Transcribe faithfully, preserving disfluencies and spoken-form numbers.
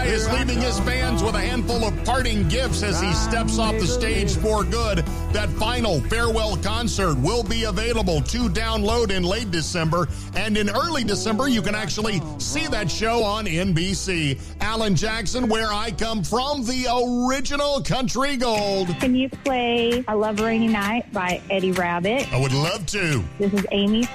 is leaving his fans with a handful of parting gifts as he steps off the stage for good. That final farewell concert will be available to download in late December, and in early December, you can actually see that show on N B C. Alan Jackson, Where I Come From, the original country gold. Can you play I Love Rainy Night by Eddie Rabbitt? I would love to. This is Amy